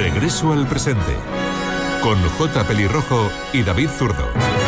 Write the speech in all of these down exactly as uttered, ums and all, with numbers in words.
Regreso al presente, con J. Pelirrojo y David Zurdo.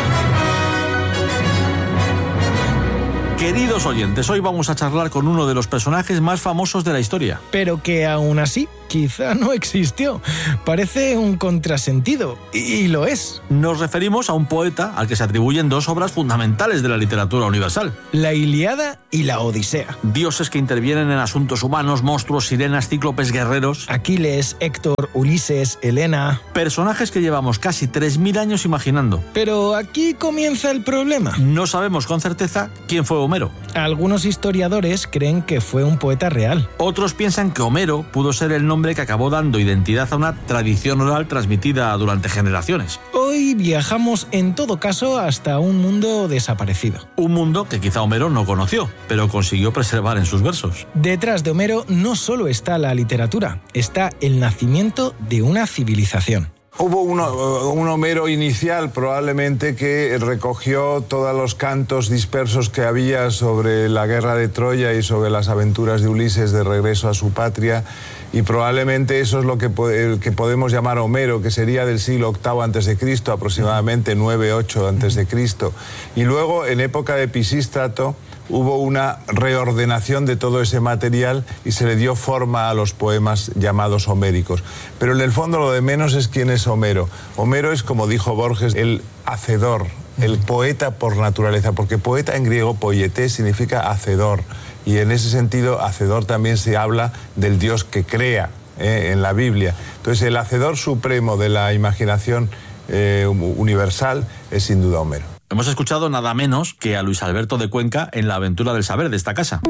Queridos oyentes, hoy vamos a charlar con uno de los personajes más famosos de la historia. Pero que aún así quizá no existió. Parece un contrasentido, y lo es. Nos referimos a un poeta al que se atribuyen dos obras fundamentales de la literatura universal: La Ilíada y la Odisea. Dioses que intervienen en asuntos humanos, monstruos, sirenas, cíclopes, guerreros. Aquiles, Héctor, Ulises, Helena. Personajes que llevamos casi tres mil años imaginando. Pero aquí comienza el problema. No sabemos con certeza quién fue Homero. Algunos historiadores creen que fue un poeta real. Otros piensan que Homero pudo ser el nombre que acabó dando identidad a una tradición oral transmitida durante generaciones. Hoy viajamos en todo caso hasta un mundo desaparecido. Un mundo que quizá Homero no conoció, pero consiguió preservar en sus versos. Detrás de Homero no solo está la literatura, está el nacimiento de una civilización. Hubo uno, un Homero inicial probablemente que recogió todos los cantos dispersos que había sobre la guerra de Troya y sobre las aventuras de Ulises de regreso a su patria, y probablemente eso es lo que, que podemos llamar Homero, que sería del siglo octavo antes de Cristo, aproximadamente nueve ocho antes de Cristo. Y luego, en época de Pisístrato, hubo una reordenación de todo ese material y se le dio forma a los poemas llamados homéricos. Pero en el fondo lo de menos es quién es Homero. Homero es, como dijo Borges, el hacedor, el poeta por naturaleza, porque poeta en griego, poieté, significa hacedor. Y en ese sentido, hacedor también se habla del Dios que crea eh, en la Biblia. Entonces, el hacedor supremo de la imaginación eh, universal es sin duda Homero. Hemos escuchado nada menos que a Luis Alberto de Cuenca en La aventura del saber de esta casa.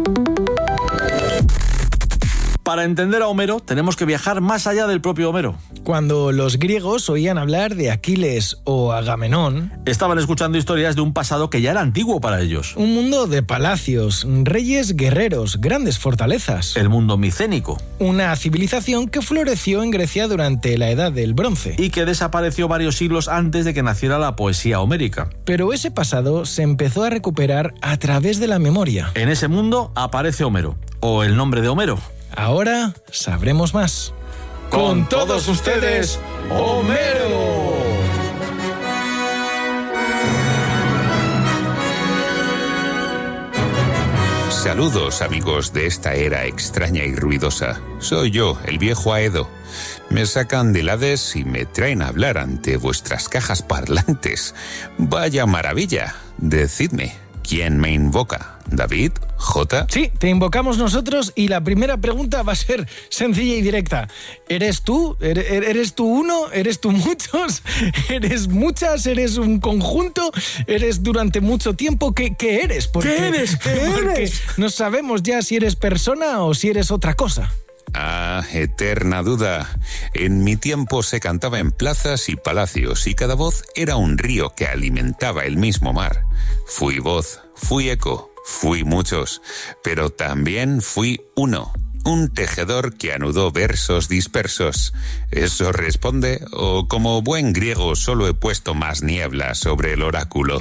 Para entender a Homero tenemos que viajar más allá del propio Homero. Cuando los griegos oían hablar de Aquiles o Agamenón, estaban escuchando historias de un pasado que ya era antiguo para ellos. Un mundo de palacios, reyes guerreros, grandes fortalezas. El mundo micénico. Una civilización que floreció en Grecia durante la Edad del Bronce. Y que desapareció varios siglos antes de que naciera la poesía homérica. Pero ese pasado se empezó a recuperar a través de la memoria. En ese mundo aparece Homero, o el nombre de Homero. Ahora sabremos más. Con todos ustedes, Homero. Saludos, amigos de esta era extraña y ruidosa. Soy yo, el viejo Aedo. Me sacan del Hades y me traen a hablar ante vuestras cajas parlantes. Vaya maravilla. Decidme, ¿quién me invoca? ¿David? ¿Jota? Sí, te invocamos nosotros y la primera pregunta va a ser sencilla y directa. ¿Eres tú? ¿Eres tú uno? ¿Eres tú muchos? ¿Eres muchas? ¿Eres un conjunto? ¿Eres durante mucho tiempo? ¿Qué, qué eres? Porque, ¿Qué eres? ¿Qué porque eres? no sabemos ya si eres persona o si eres otra cosa. Ah, eterna duda. En mi tiempo se cantaba en plazas y palacios y cada voz era un río que alimentaba el mismo mar. Fui voz, fui eco, fui muchos, pero también fui uno, un tejedor que anudó versos dispersos. ¿Eso responde? ¿O como buen griego solo he puesto más niebla sobre el oráculo?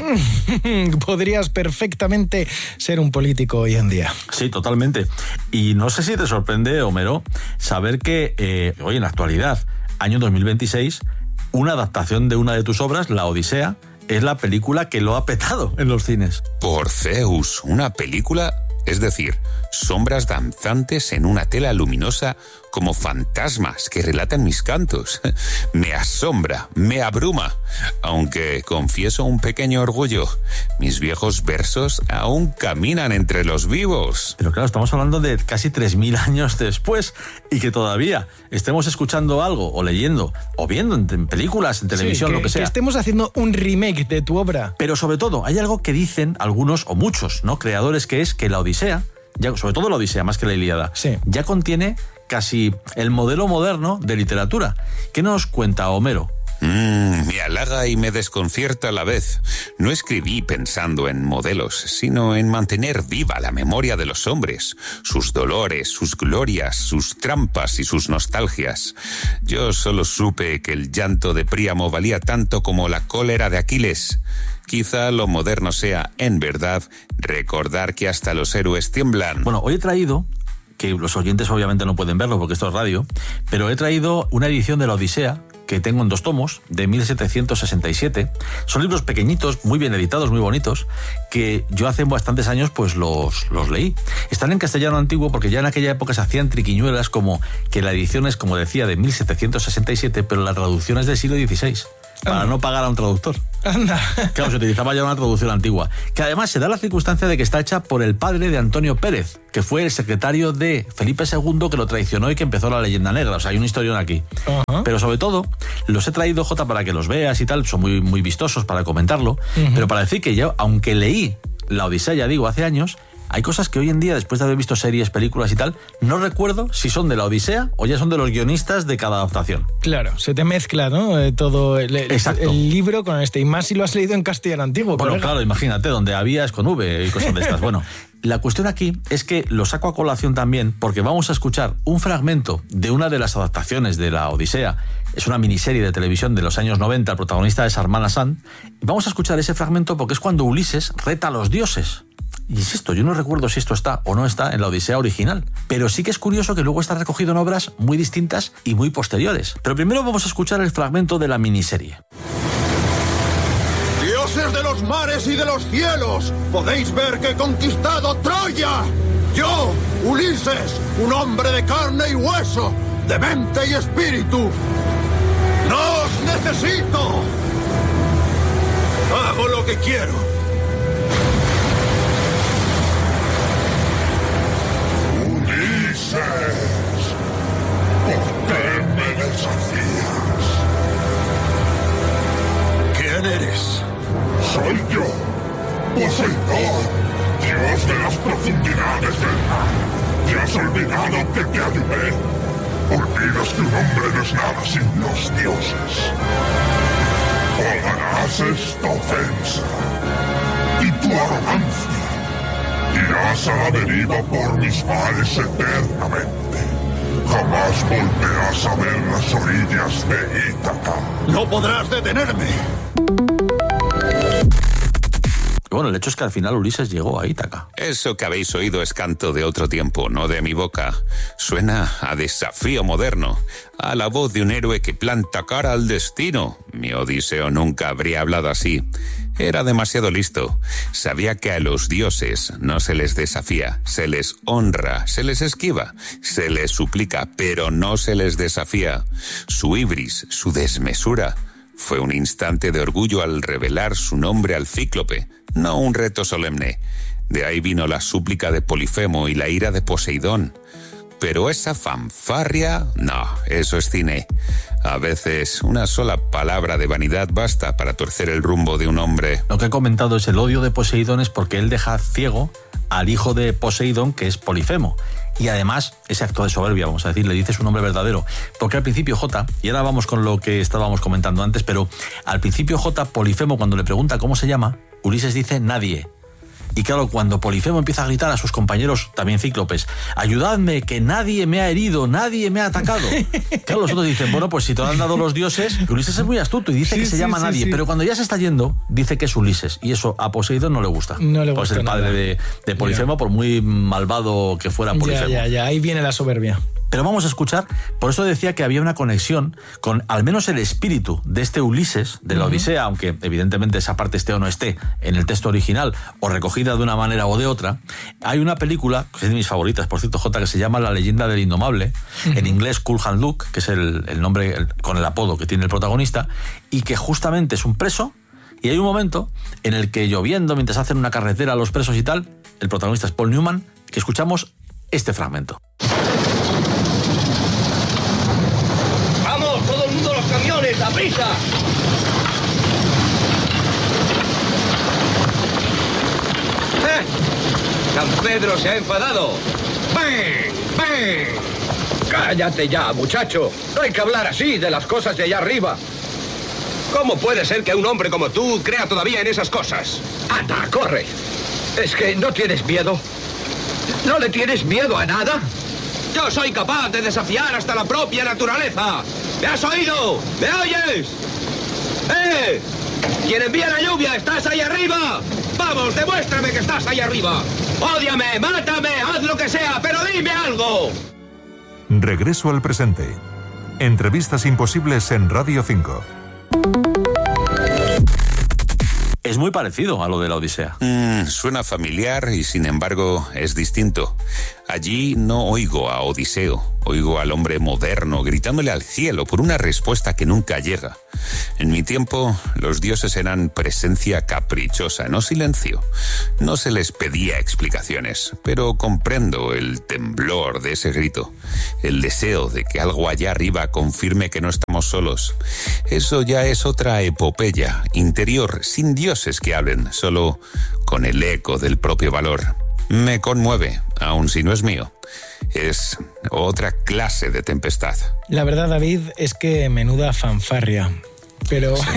Podrías perfectamente ser un político hoy en día. Sí, totalmente. Y no sé si te sorprende, Homero, saber que eh, hoy en la actualidad, año dos mil veintiséis, una adaptación de una de tus obras, La Odisea, es la película que lo ha petado en los cines. Por Zeus, ¿una película? Es decir, sombras danzantes en una tela luminosa como fantasmas que relatan mis cantos. Me asombra, me abruma, aunque confieso un pequeño orgullo. Mis viejos versos aún caminan entre los vivos. Pero claro, estamos hablando de casi tres mil años después y que todavía estemos escuchando algo o leyendo o viendo en películas, en televisión, sí, que, lo que sea. Que estemos haciendo un remake de tu obra. Pero sobre todo, hay algo que dicen algunos o muchos, ¿no?, creadores, que es que la Odisea, ya, sobre todo la Odisea, más que la Ilíada, sí, ya contiene casi el modelo moderno de literatura. ¿Qué nos cuenta Homero? Mm, me halaga y me desconcierta a la vez. No escribí pensando en modelos, sino en mantener viva la memoria de los hombres, sus dolores, sus glorias, sus trampas y sus nostalgias. Yo solo supe que el llanto de Príamo valía tanto como la cólera de Aquiles. Quizá lo moderno sea, en verdad, recordar que hasta los héroes tiemblan. Bueno, hoy he traído que los oyentes obviamente no pueden verlo porque esto es radio, pero he traído una edición de la Odisea que tengo en dos tomos, de mil setecientos sesenta y siete. Son libros pequeñitos, muy bien editados, muy bonitos, que yo hace bastantes años pues los, los leí. Están en castellano antiguo porque ya en aquella época se hacían triquiñuelas como que la edición es, como decía, de mil setecientos sesenta y siete, pero la traducción es del siglo dieciséis, para no pagar a un traductor. Anda. Claro, se utilizaba ya una traducción antigua, que además se da la circunstancia de que está hecha por el padre de Antonio Pérez, que fue el secretario de Felipe segundo que lo traicionó y que empezó la leyenda negra. O sea, hay un historión aquí. Uh-huh. Pero sobre todo, los he traído, Jota, para que los veas y tal, son muy, muy vistosos para comentarlo, uh-huh. pero para decir que yo, aunque leí la Odisea, ya digo, hace años, hay cosas que hoy en día, después de haber visto series, películas y tal, no recuerdo si son de la Odisea o ya son de los guionistas de cada adaptación. Claro, se te mezcla, ¿no? Eh, todo el, el, el libro con este. Y más si lo has leído en castellano antiguo. Bueno, colega. Claro, imagínate, donde había es con V y cosas de estas. Bueno, la cuestión aquí es que lo saco a colación también porque vamos a escuchar un fragmento de una de las adaptaciones de la Odisea. Es una miniserie de televisión de los años noventa, el protagonista es Armand Assad. Vamos a escuchar ese fragmento porque es cuando Ulises reta a los dioses. Y insisto, yo no recuerdo si esto está o no está en la Odisea original, pero sí que es curioso que luego está recogido en obras muy distintas y muy posteriores. Pero primero vamos a escuchar el fragmento de la miniserie. Dioses de los mares y de los cielos, podéis ver que he conquistado Troya. Yo, Ulises, un hombre de carne y hueso, de mente y espíritu. ¡No os necesito! Hago lo que quiero. ¿Por qué me desafías? ¿Quién eres? Soy yo, Poseidón, dios de las profundidades del mar. ¿Te has olvidado que te ayudé? Olvidas que un hombre no es nada sin los dioses. Pagarás esta ofensa y tu arrogancia. Irás a la deriva por mis mares eternamente. Jamás volverás a ver las orillas de Ítaca. ¡No podrás detenerme! Bueno, el hecho es que al final Ulises llegó a Ítaca. Eso que habéis oído es canto de otro tiempo, no de mi boca. Suena a desafío moderno, a la voz de un héroe que planta cara al destino. Mi Odiseo nunca habría hablado así. Era demasiado listo. Sabía que a los dioses no se les desafía, se les honra, se les esquiva, se les suplica, pero no se les desafía. Su ibris, su desmesura, fue un instante de orgullo al revelar su nombre al cíclope, no un reto solemne. De ahí vino la súplica de Polifemo y la ira de Poseidón. Pero esa fanfarria, no, eso es cine. A veces una sola palabra de vanidad basta para torcer el rumbo de un hombre. Lo que he comentado es el odio de Poseidón, es porque él deja ciego al hijo de Poseidón, que es Polifemo. Y además, ese acto de soberbia, vamos a decir, le dice su nombre verdadero. Porque al principio Jota, y ahora vamos con lo que estábamos comentando antes, pero al principio Jota, Polifemo, cuando le pregunta cómo se llama, Ulises dice nadie. Y claro, cuando Polifemo empieza a gritar a sus compañeros, también cíclopes, ayudadme, que nadie me ha herido, nadie me ha atacado. Claro, los otros dicen, bueno, pues si te lo han dado los dioses, Ulises es muy astuto y dice sí, que se sí, llama sí, nadie, sí. Pero cuando ya se está yendo, dice que es Ulises. Y eso a Poseidón no le gusta. No le gusta. Pues el padre nada. de, de Polifemo, ya. Por muy malvado que fuera Polifemo. Ya, ya, ya, ahí viene la soberbia. Pero vamos a escuchar, por eso decía que había una conexión con al menos el espíritu de este Ulises, de la Odisea, uh-huh. aunque evidentemente esa parte esté o no esté en el texto original o recogida de una manera o de otra. Hay una película, que es de mis favoritas, por cierto, Jota, que se llama La leyenda del indomable, uh-huh. en inglés Cool Hand Luke, que es el, el nombre el, con el apodo que tiene el protagonista, y que justamente es un preso, y hay un momento en el que lloviendo, mientras hacen una carretera a los presos y tal, el protagonista es Paul Newman, que escuchamos este fragmento. ¡Camiones, a prisa! ¡Eh! ¡San Pedro se ha enfadado! ¡Ven! ¡Ven! ¡Cállate ya, muchacho! No hay que hablar así de las cosas de allá arriba. ¿Cómo puede ser que un hombre como tú crea todavía en esas cosas? ¡Anda, corre! ¿Es que no tienes miedo? ¿No le tienes miedo a nada? Yo soy capaz de desafiar hasta la propia naturaleza. ¿Me has oído? ¿Me oyes? ¡Eh! ¿Quién envía la lluvia? ¿Estás ahí arriba? ¡Vamos, demuéstrame que estás ahí arriba! ¡Ódiame, mátame, haz lo que sea, pero dime algo! Regreso al presente. Entrevistas imposibles en Radio cinco. Es muy parecido a lo de la Odisea. Mm, suena familiar y sin embargo es distinto. Allí no oigo a Odiseo, oigo al hombre moderno gritándole al cielo por una respuesta que nunca llega. En mi tiempo, los dioses eran presencia caprichosa, no silencio. No se les pedía explicaciones, pero comprendo el temblor de ese grito, el deseo de que algo allá arriba confirme que no estamos solos. Eso ya es otra epopeya interior, sin dioses que hablen, solo con el eco del propio valor. Me conmueve, aun si no es mío. Es otra clase de tempestad. La verdad, David, es que menuda fanfarria. Pero... Sí.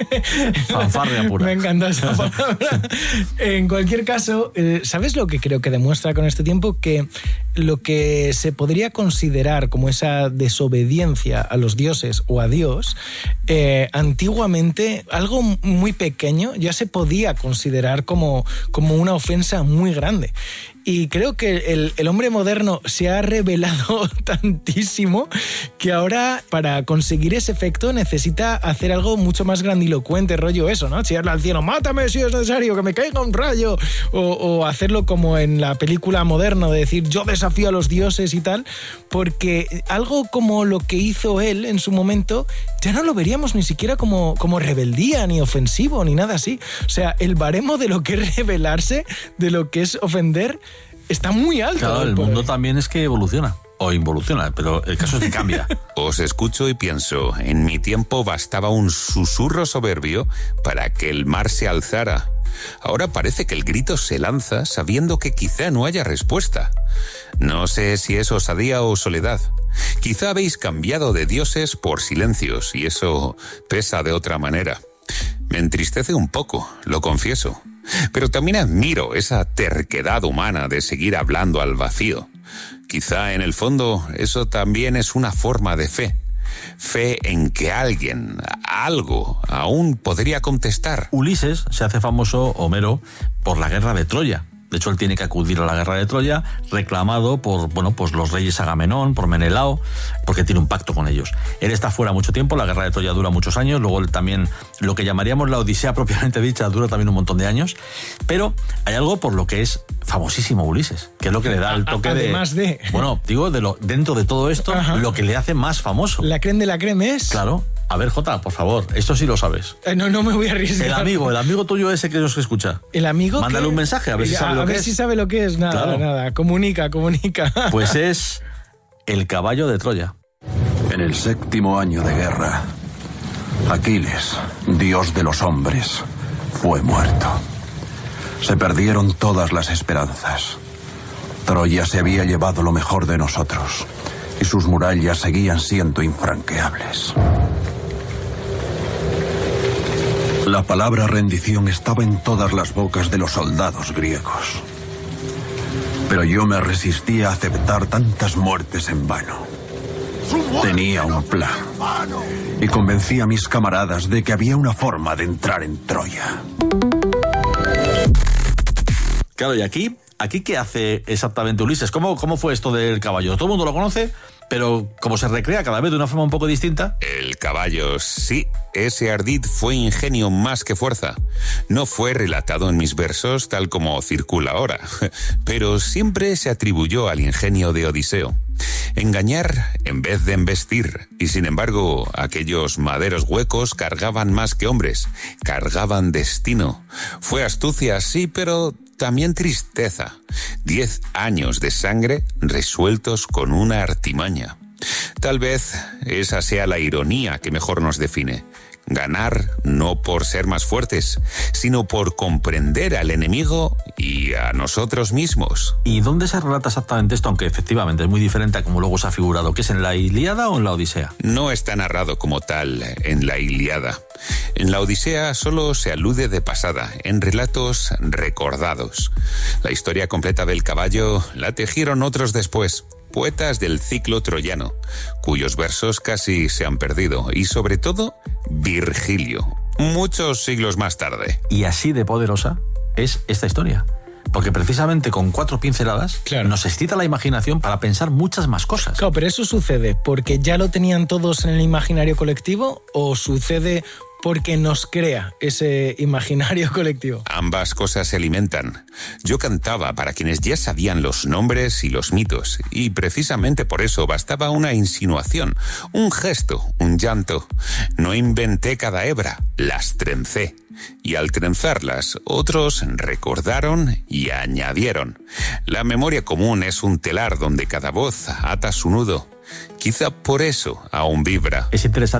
Fanfarria pura. Me encanta esa palabra. En cualquier caso, ¿sabes lo que creo que demuestra con este tiempo? Que lo que se podría considerar como esa desobediencia a los dioses o a Dios, eh, antiguamente algo muy pequeño ya se podía considerar como, como una ofensa muy grande. Y creo que el, el hombre moderno se ha revelado tantísimo que ahora para conseguir ese efecto necesita hacer algo mucho más grandilocuente, rollo eso, ¿no? Chillarle al cielo, mátame si es necesario, que me caiga un rayo. O, o hacerlo como en la película moderna, de decir yo desafío a los dioses y tal, porque algo como lo que hizo él en su momento ya no lo veríamos ni siquiera como, como rebeldía, ni ofensivo, ni nada así. O sea, el baremo de lo que es rebelarse, de lo que es ofender, está muy alto. Claro, el mundo también es que evoluciona. O involuciona, pero el caso es que cambia. Os escucho y pienso, en mi tiempo bastaba un susurro soberbio para que el mar se alzara. Ahora parece que el grito se lanza sabiendo que quizá no haya respuesta. No sé si es osadía o soledad. Quizá habéis cambiado de dioses por silencios y eso pesa de otra manera. Me entristece un poco, lo confieso. Pero también admiro esa terquedad humana de seguir hablando al vacío. Quizá en el fondo eso también es una forma de fe. Fe en que alguien, algo, aún podría contestar. Ulises se hace famoso, Homero, por la guerra de Troya. De hecho, él tiene que acudir a la guerra de Troya, reclamado por, bueno, pues los reyes Agamenón, por Menelao, porque tiene un pacto con ellos. Él está fuera mucho tiempo, la guerra de Troya dura muchos años, luego él también, lo que llamaríamos la Odisea propiamente dicha, dura también un montón de años, pero hay algo por lo que es famosísimo Ulises, que es lo que le da el toque de... Además de... Bueno, digo, de lo, dentro de todo esto, ajá, lo que le hace más famoso. La creme de la creme es... Claro. A ver, Jota, por favor, esto sí lo sabes. Eh, no, no me voy a arriesgar. El amigo, el amigo tuyo ese que nos escucha. El amigo Mándale que... un mensaje, a ver si sabe a lo que ver es. si sabe lo que es. Nada, claro. nada. Comunica, comunica. Pues es el caballo de Troya. En el séptimo año de guerra, Aquiles, dios de los hombres, fue muerto. Se perdieron todas las esperanzas. Troya se había llevado lo mejor de nosotros y sus murallas seguían siendo infranqueables. La palabra rendición estaba en todas las bocas de los soldados griegos. Pero yo me resistía a aceptar tantas muertes en vano. Tenía un plan y convencí a mis camaradas de que había una forma de entrar en Troya. Claro, y aquí, aquí ¿qué hace exactamente Ulises? ¿Cómo, cómo fue esto del caballo? Todo el mundo lo conoce, pero como se recrea cada vez de una forma un poco distinta. El caballo, sí. Ese ardid fue ingenio más que fuerza. No fue relatado en mis versos tal como circula ahora, pero siempre se atribuyó al ingenio de Odiseo. Engañar en vez de embestir, y sin embargo, aquellos maderos huecos cargaban más que hombres, cargaban destino. Fue astucia, sí, pero también tristeza. Diez años de sangre resueltos con una artimaña. Tal vez esa sea la ironía que mejor nos define. Ganar no por ser más fuertes, sino por comprender al enemigo y a nosotros mismos. ¿Y dónde se relata exactamente esto? Aunque efectivamente es muy diferente a como luego se ha figurado. ¿Que es en la Ilíada o en la Odisea? No está narrado como tal en la Ilíada. En la Odisea solo se alude de pasada, en relatos recordados. La historia completa del caballo la tejieron otros después. Poetas del ciclo troyano, cuyos versos casi se han perdido, y sobre todo, Virgilio, muchos siglos más tarde. ¿Y así de poderosa es esta historia. Porque precisamente con cuatro pinceladas Claro. nos excita la imaginación para pensar muchas más cosas. Claro, pero eso sucede porque ya lo tenían todos en el imaginario colectivo o sucede porque nos crea ese imaginario colectivo. Ambas cosas se alimentan. Yo cantaba para quienes ya sabían los nombres y los mitos, y precisamente por eso bastaba una insinuación, un gesto, un llanto. No inventé cada hebra, las trencé. Y al trenzarlas, otros recordaron y añadieron. La memoria común es un telar donde cada voz ata su nudo. Quizá por eso aún vibra. Es interesante